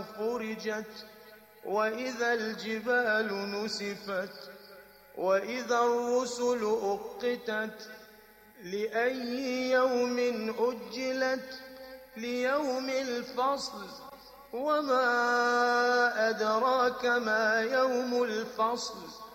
فرجت وإذا الجبال نسفت وإذا الرسل أقتت لأي يوم أجلت ليوم الفصل وما أدراك ما يوم الفصل